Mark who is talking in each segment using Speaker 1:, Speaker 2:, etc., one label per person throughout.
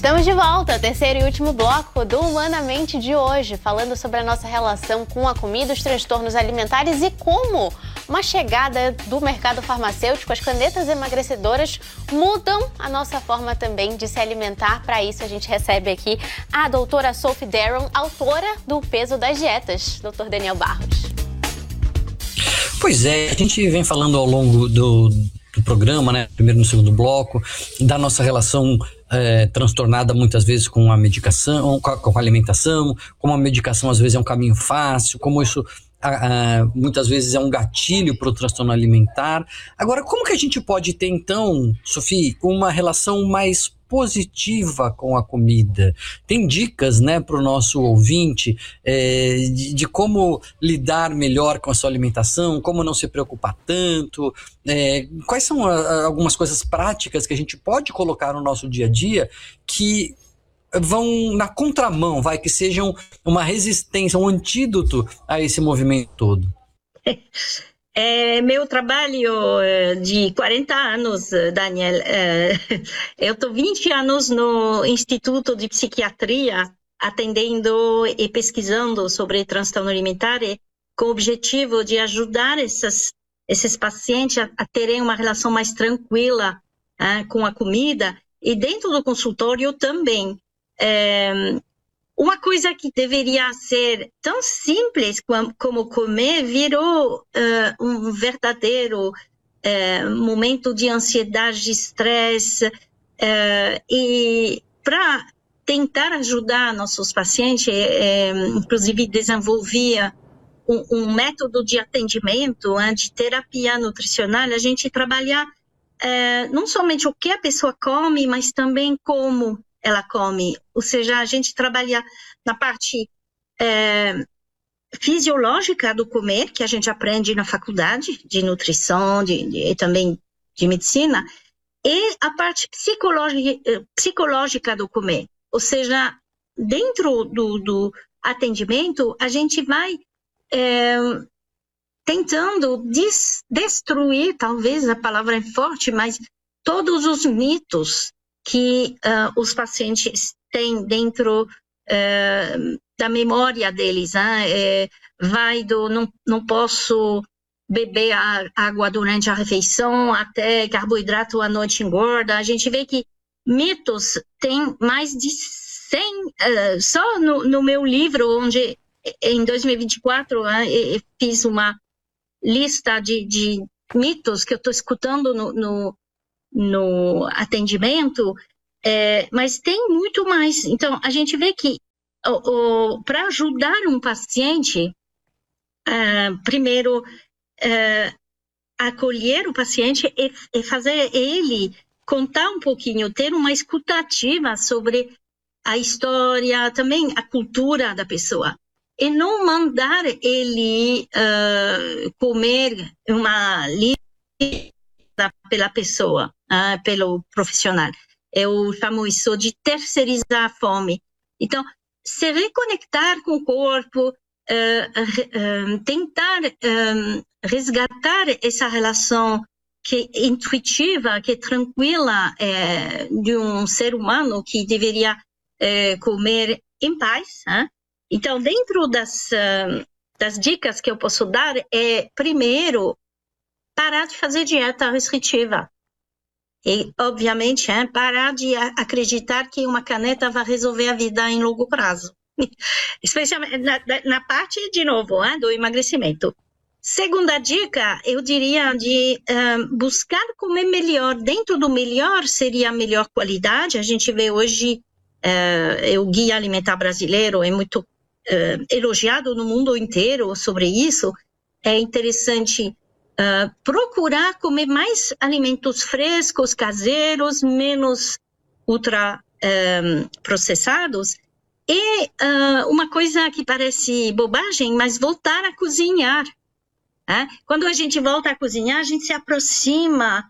Speaker 1: Estamos de volta, terceiro e último bloco do Humanamente de hoje, falando sobre a nossa relação com a comida, os transtornos alimentares e como uma chegada do mercado farmacêutico, as canetas emagrecedoras, mudam a nossa forma também de se alimentar. Para isso, a gente recebe aqui a doutora Sophie Daron, autora do Peso das Dietas. Doutor Daniel Barros.
Speaker 2: Pois é, a gente vem falando ao longo do programa, né, primeiro e no segundo bloco, da nossa relação transtornada muitas vezes com a medicação, com a alimentação, como a medicação às vezes é um caminho fácil, como isso muitas vezes é um gatilho para o transtorno alimentar. Agora, como que a gente pode ter então, Sophie, uma relação mais positiva com a comida? Tem dicas, né, para o nosso ouvinte de como lidar melhor com a sua alimentação, como não se preocupar tanto? Quais são algumas coisas práticas que a gente pode colocar no nosso dia a dia que vão na contramão, que sejam uma resistência, um antídoto a esse movimento todo?
Speaker 3: Meu trabalho de 40 anos, Daniel. Eu estou 20 anos no Instituto de Psiquiatria, atendendo e pesquisando sobre transtorno alimentar, com o objetivo de ajudar esses pacientes a terem uma relação mais tranquila com a comida. E dentro do consultório também. Uma coisa que deveria ser tão simples como comer virou um verdadeiro momento de ansiedade, de estresse. E para tentar ajudar nossos pacientes, inclusive desenvolvia um método de atendimento, de terapia nutricional, a gente trabalha não somente o que a pessoa come, mas também como ela come, ou seja, a gente trabalha na parte fisiológica do comer, que a gente aprende na faculdade de nutrição e também de medicina, e a parte psicológica do comer, ou seja, dentro do atendimento, a gente vai tentando destruir, talvez a palavra é forte, mas todos os mitos que os pacientes têm dentro da memória deles. Vai do não posso beber água durante a refeição, até carboidrato à noite engorda. A gente vê que mitos tem mais de 100, só no meu livro, onde em 2024 eu fiz uma lista de mitos que eu estou escutando no atendimento, mas tem muito mais. Então, a gente vê que para ajudar um paciente, primeiro, acolher o paciente e fazer ele contar um pouquinho, ter uma escutativa sobre a história, também a cultura da pessoa. E não mandar ele comer uma lista pela pessoa, pelo profissional. Eu chamo isso de terceirizar a fome. Então, se reconectar com o corpo, tentar resgatar essa relação que é intuitiva, que é tranquila de um ser humano que deveria comer em paz. Então, dentro das dicas que eu posso dar, primeiro, parar de fazer dieta restritiva. E, obviamente, parar de acreditar que uma caneta vai resolver a vida em longo prazo. Especialmente na parte, de novo, do emagrecimento. Segunda dica, eu diria de buscar comer melhor. Dentro do melhor seria a melhor qualidade. A gente vê hoje, o Guia Alimentar Brasileiro é muito elogiado no mundo inteiro sobre isso. É interessante procurar comer mais alimentos frescos, caseiros, menos ultraprocessados. E uma coisa que parece bobagem, mas voltar a cozinhar. Quando a gente volta a cozinhar, a gente se aproxima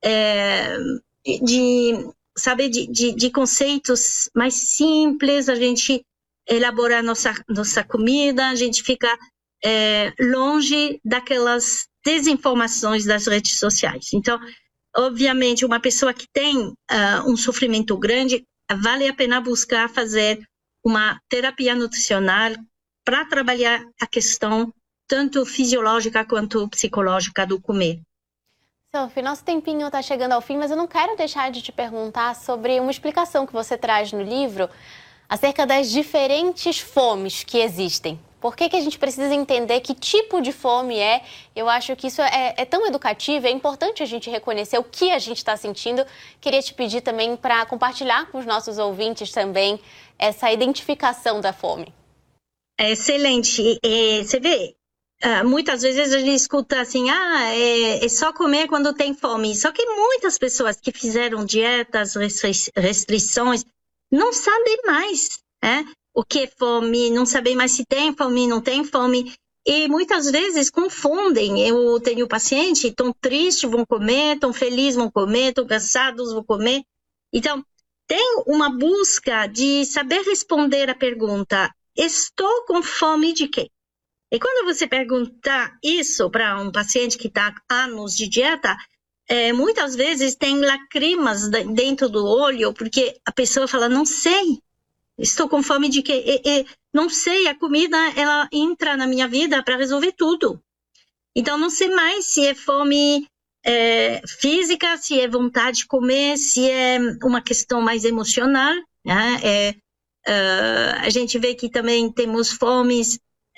Speaker 3: de conceitos mais simples, a gente elabora nossa comida, a gente fica longe daquelas desinformações das redes sociais. Então, obviamente, uma pessoa que tem um sofrimento grande, vale a pena buscar fazer uma terapia nutricional para trabalhar a questão tanto fisiológica quanto psicológica do comer.
Speaker 1: Sophie, nosso tempinho está chegando ao fim, mas eu não quero deixar de te perguntar sobre uma explicação que você traz no livro acerca das diferentes fomes que existem. Por que a gente precisa entender que tipo de fome é? Eu acho que isso é tão educativo, é importante a gente reconhecer o que a gente está sentindo. Queria te pedir também para compartilhar com os nossos ouvintes também essa identificação da fome.
Speaker 3: É excelente. Você vê, muitas vezes a gente escuta assim, é só comer quando tem fome. Só que muitas pessoas que fizeram dietas, restrições, não sabem mais, o que é fome, não sabem mais se tem fome, não tem fome, e muitas vezes confundem. Eu tenho pacientes, estão tristes, vão comer, estão felizes, vão comer, estão cansados, vão comer. Então, tem uma busca de saber responder a pergunta, estou com fome de quê? E quando você perguntar isso para um paciente que está há anos de dieta, muitas vezes tem lágrimas dentro do olho, porque a pessoa fala, não sei. Estou com fome de quê? Não sei, a comida, ela entra na minha vida para resolver tudo. Então, não sei mais se é fome física, se é vontade de comer, se é uma questão mais emocional. Né? A gente vê que também temos fomes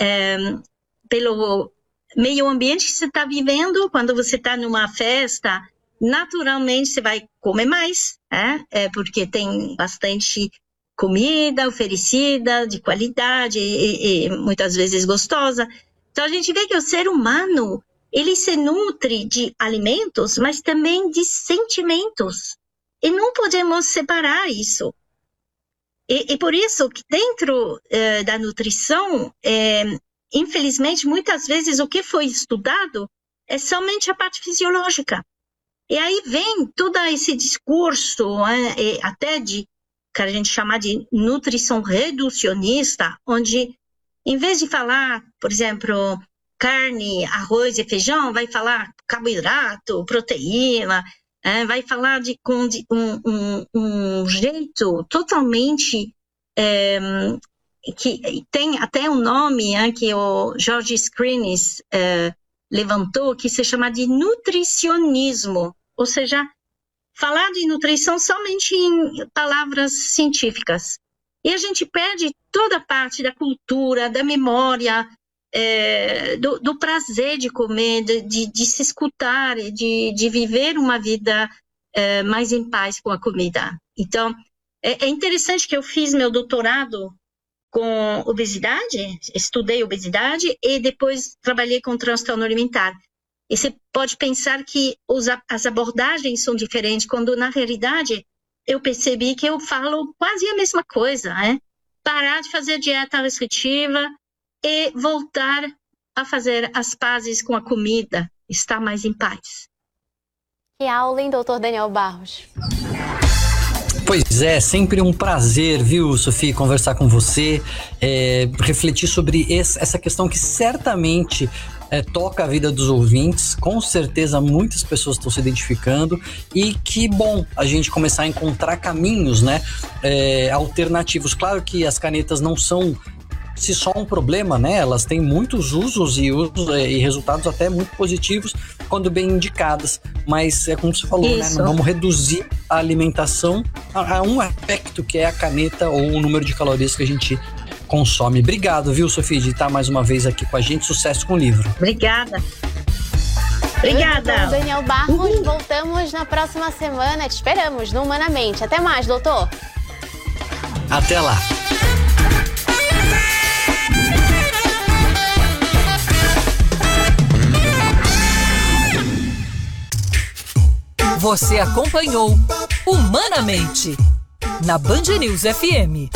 Speaker 3: pelo meio ambiente que você está vivendo. Quando você está numa festa, naturalmente você vai comer mais, porque tem bastante comida oferecida, de qualidade e muitas vezes gostosa. Então, a gente vê que o ser humano, ele se nutre de alimentos, mas também de sentimentos. E não podemos separar isso. E por isso, que dentro da nutrição, infelizmente, muitas vezes o que foi estudado é somente a parte fisiológica. E aí vem todo esse discurso, até que a gente chama de nutrição reducionista, onde, em vez de falar, por exemplo, carne, arroz e feijão, vai falar carboidrato, proteína, vai falar com um jeito totalmente que tem até um nome que o George Skrinis levantou, que se chama de nutricionismo, ou seja, falar de nutrição somente em palavras científicas. E a gente perde toda a parte da cultura, da memória, do prazer de comer, de se escutar, de viver uma vida mais em paz com a comida. Então, é interessante que eu fiz meu doutorado com obesidade, estudei obesidade e depois trabalhei com transtorno alimentar. E você pode pensar que as abordagens são diferentes, quando na realidade eu percebi que eu falo quase a mesma coisa, Parar de fazer dieta restritiva e voltar a fazer as pazes com a comida, estar mais em paz.
Speaker 1: Que aula, hein, doutor Daniel Barros?
Speaker 2: Pois é, sempre um prazer, viu, Sophie, conversar com você, refletir sobre essa questão que certamente toca a vida dos ouvintes, com certeza muitas pessoas estão se identificando, e que bom a gente começar a encontrar caminhos, alternativos. Claro que as canetas não são se só um problema, elas têm muitos usos e resultados até muito positivos quando bem indicadas, mas é como você falou, não vamos reduzir a alimentação a um aspecto que é a caneta ou o número de calorias que a gente consome. Obrigado, viu, Sophie, de estar mais uma vez aqui com a gente. Sucesso com o livro.
Speaker 3: Obrigada.
Speaker 1: Doutor Daniel Barros, voltamos na próxima semana. Te esperamos no Humanamente. Até mais, doutor.
Speaker 2: Até lá.
Speaker 4: Você acompanhou Humanamente na Band News FM.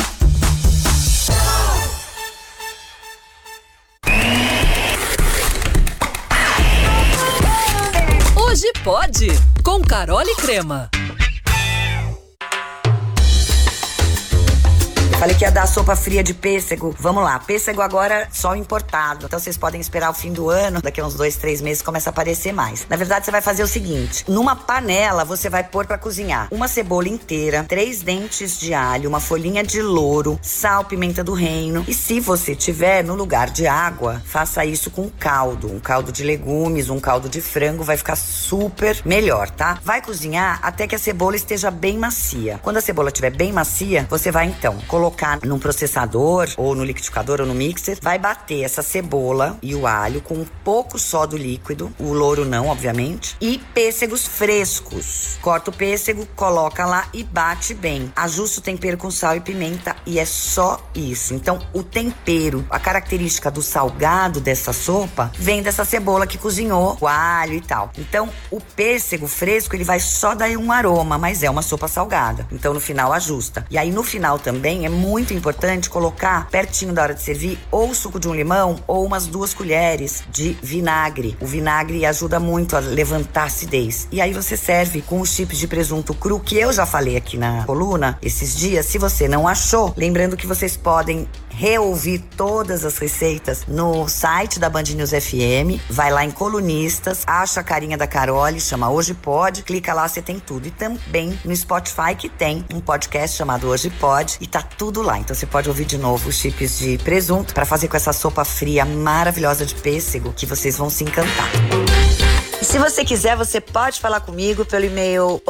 Speaker 4: Hoje pode, com Carole Crema.
Speaker 5: Falei que ia dar sopa fria de pêssego. Vamos lá, pêssego agora só importado. Então vocês podem esperar o fim do ano, daqui a uns 2, 3 meses começa a aparecer mais. Na verdade, você vai fazer o seguinte: numa panela você vai pôr pra cozinhar uma cebola inteira, 3 dentes de alho, uma folhinha de louro, sal, pimenta do reino. E se você tiver no lugar de água, faça isso com caldo. Um caldo de legumes, um caldo de frango, vai ficar super melhor, tá? Vai cozinhar até que a cebola esteja bem macia. Quando a cebola estiver bem macia, você vai então colocar num processador ou no liquidificador ou no mixer, vai bater essa cebola e o alho com um pouco só do líquido, o louro não, obviamente, e pêssegos frescos. Corta o pêssego, coloca lá e bate bem. Ajusta o tempero com sal e pimenta e é só isso. Então, o tempero, a característica do salgado dessa sopa vem dessa cebola que cozinhou, o alho e tal. Então, o pêssego fresco, ele vai só dar um aroma, mas é uma sopa salgada. Então, no final, ajusta. E aí, no final também, é muito importante colocar, pertinho da hora de servir, ou o suco de um limão ou umas 2 colheres de vinagre. O vinagre ajuda muito a levantar a acidez. E aí você serve com os chips de presunto cru, que eu já falei aqui na coluna esses dias. Se você não achou, lembrando que vocês podem reouvir todas as receitas no site da Band News FM, vai lá em colunistas, acha a carinha da Carole, chama Hoje Pode, clica lá, você tem tudo. E também no Spotify, que tem um podcast chamado Hoje Pode, e tá tudo lá. Então você pode ouvir de novo os chips de presunto para fazer com essa sopa fria maravilhosa de pêssego, que vocês vão se encantar. E se você quiser, você pode falar comigo pelo e-mail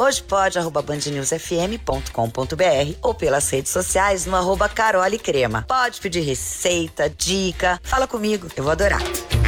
Speaker 5: hojepode@bandnewsfm.com.br ou pelas redes sociais no @carolecrema. Pode pedir receita, dica, fala comigo, eu vou adorar.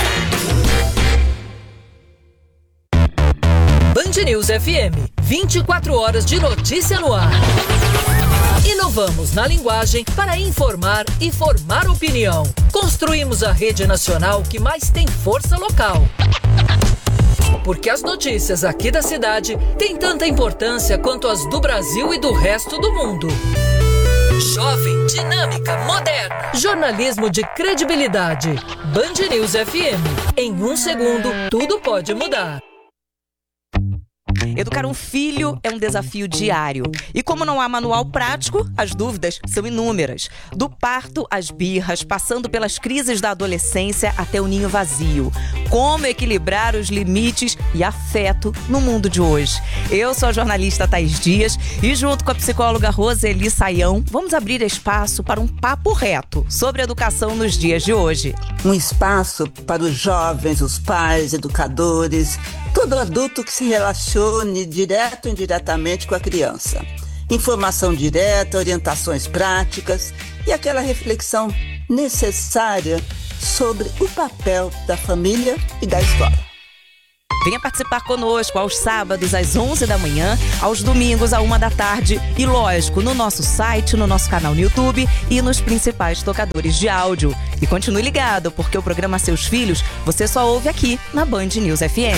Speaker 4: Band News FM, 24 horas de notícia no ar. Inovamos na linguagem para informar e formar opinião. Construímos a rede nacional que mais tem força local. Porque as notícias aqui da cidade têm tanta importância quanto as do Brasil e do resto do mundo. Jovem, dinâmica, moderna. Jornalismo de credibilidade. Band News FM. Em 1 segundo, tudo pode mudar.
Speaker 6: Educar um filho é um desafio diário. E como não há manual prático, as dúvidas são inúmeras. Do parto às birras, passando pelas crises da adolescência até o ninho vazio. Como equilibrar os limites e afeto no mundo de hoje? Eu sou a jornalista Thaís Dias e junto com a psicóloga Roseli Saião, vamos abrir espaço para um papo reto sobre educação nos dias de hoje.
Speaker 7: Um espaço para os jovens, os pais, educadores, todo adulto que se relacione direto ou indiretamente com a criança. Informação direta, orientações práticas e aquela reflexão necessária sobre o papel da família e da escola.
Speaker 6: Venha participar conosco aos sábados às 11 da manhã, aos domingos à 1 da tarde e, lógico, no nosso site, no nosso canal no YouTube e nos principais tocadores de áudio. E continue ligado, porque o programa Seus Filhos você só ouve aqui na Band News FM.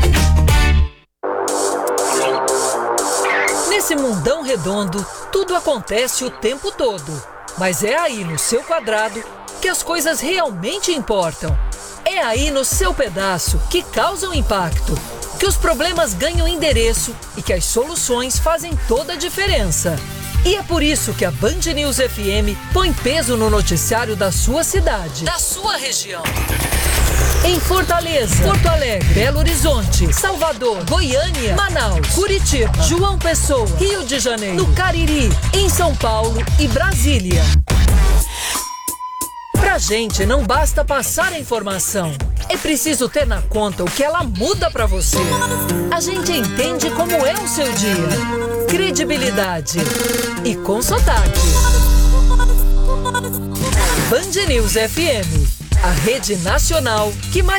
Speaker 4: Nesse mundão redondo, tudo acontece o tempo todo. Mas é aí no seu quadrado que as coisas realmente importam. É aí no seu pedaço que causam impacto, que os problemas ganham endereço e que as soluções fazem toda a diferença. E é por isso que a Band News FM põe peso no noticiário da sua cidade, da sua região. Em Fortaleza, Porto Alegre, Belo Horizonte, Salvador, Goiânia, Manaus, Curitiba, João Pessoa, Rio de Janeiro, no Cariri, em São Paulo e Brasília. Pra gente não basta passar a informação, é preciso ter na conta o que ela muda pra você. A gente entende como é o seu dia. Credibilidade e com sotaque. Band News FM, a rede nacional que mais